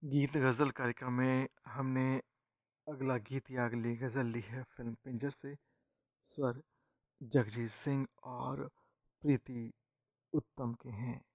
गीत गज़ल कार्यक्रम में हमने अगला गीत या अगली गज़ल ली है फ़िल्म पिंजर से। स्वर जगजीत सिंह और प्रीति उत्तम के हैं।